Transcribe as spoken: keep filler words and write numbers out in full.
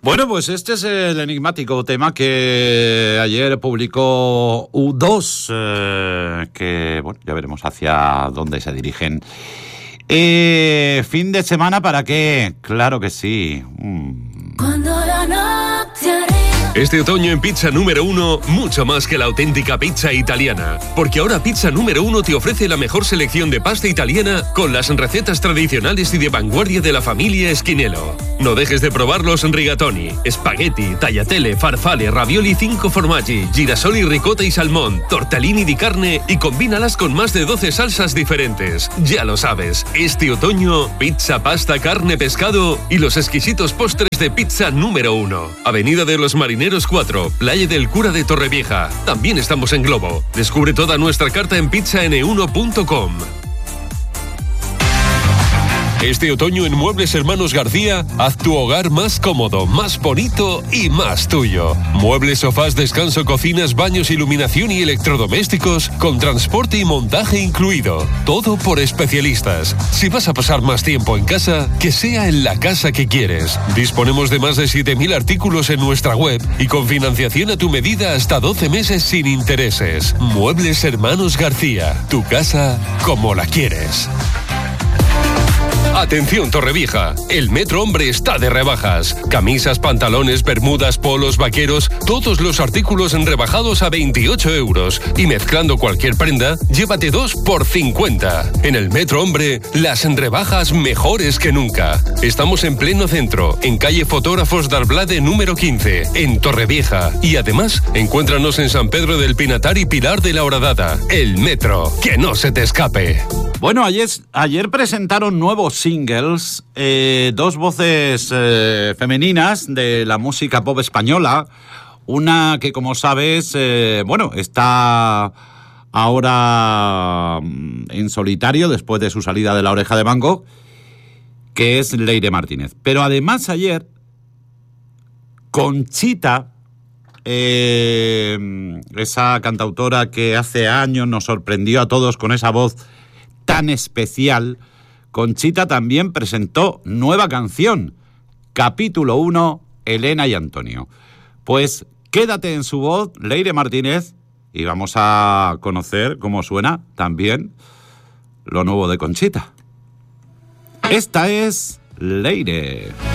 Bueno, pues este es el enigmático tema que ayer publicó U dos, eh, que bueno, ya veremos hacia dónde se dirigen. Eh, fin de semana, ¿para qué? Claro que sí. Mm. Cuando la noche arriba. Este otoño en Pizza Número Uno, mucho más que la auténtica pizza italiana. Porque ahora Pizza Número Uno te ofrece la mejor selección de pasta italiana con las recetas tradicionales y de vanguardia de la familia Esquinelo. No dejes de probar los rigatoni, spaghetti, tagliatelle, farfalle, ravioli cinco formaggi, girasoli, ricotta y salmón, tortellini di carne y combínalas con más de doce salsas diferentes. Ya lo sabes, este otoño, pizza, pasta, carne, pescado y los exquisitos postres de Pizza Número Uno. Avenida de los Marineros cuatro, Playa del Cura de Torrevieja. También estamos en Globo. Descubre toda nuestra carta en pizza ene uno punto com. Este otoño en Muebles Hermanos García, haz tu hogar más cómodo, más bonito y más tuyo. Muebles, sofás, descanso, cocinas, baños, iluminación y electrodomésticos con transporte y montaje incluido. Todo por especialistas. Si vas a pasar más tiempo en casa, que sea en la casa que quieres. Disponemos de más de siete mil artículos en nuestra web y con financiación a tu medida hasta doce meses sin intereses. Muebles Hermanos García, tu casa como la quieres. Atención Torrevieja, el Metro Hombre está de rebajas. Camisas, pantalones, bermudas, polos, vaqueros, todos los artículos rebajados a veintiocho euros. Y mezclando cualquier prenda, llévate dos por cincuenta. En el Metro Hombre, las rebajas mejores que nunca. Estamos en pleno centro, en calle Fotógrafos d'Arblade número quince, en Torrevieja. Y además, encuéntranos en San Pedro del Pinatar y Pilar de la Horadada. El Metro, que no se te escape. Bueno, ayer, ayer presentaron nuevos singles, eh, dos voces eh, femeninas de la música pop española. Una que, como sabes, eh, bueno, está ahora en solitario después de su salida de La Oreja de Van Gogh, que es Leire Martínez. Pero además ayer, Conchita, eh, esa cantautora que hace años nos sorprendió a todos con esa voz tan especial, Conchita también presentó nueva canción, Capítulo uno, Elena y Antonio. Pues quédate en su voz, Leire Martínez, y vamos a conocer cómo suena también lo nuevo de Conchita. Esta es Leire.